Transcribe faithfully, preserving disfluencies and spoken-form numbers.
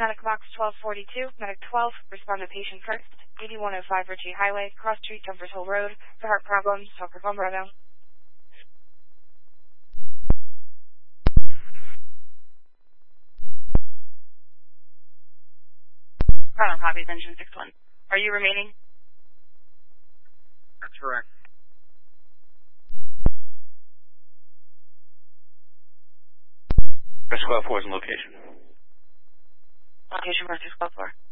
Medic box twelve forty-two, Medic twelve, respond to patient first, eighty-one oh five Ritchie Highway, Cross Street, Jumpers Hill Road, for heart problems, Talker Phone Bravo. Problem copies, engine six one. Are you remaining? That's correct. Press twelve four is in location. Location for six twelve four.